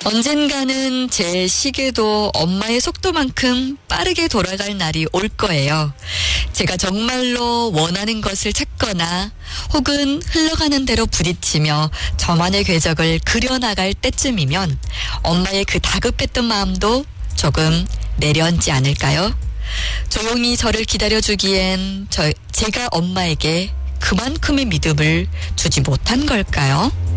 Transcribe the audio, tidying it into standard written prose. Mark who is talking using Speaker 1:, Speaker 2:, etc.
Speaker 1: 언젠가는 제 시계도 엄마의 속도만큼 빠르게 돌아갈 날이 올 거예요. 제가 정말로 원하는 것을 찾거나 혹은 흘러가는 대로 부딪히며 저만의 궤적을 그려나갈 때쯤이면 엄마의 그 다급했던 마음도 조금 내려앉지 않을까요? 조용히 저를 기다려주기엔 제가 엄마에게 그만큼의 믿음을 주지 못한 걸까요?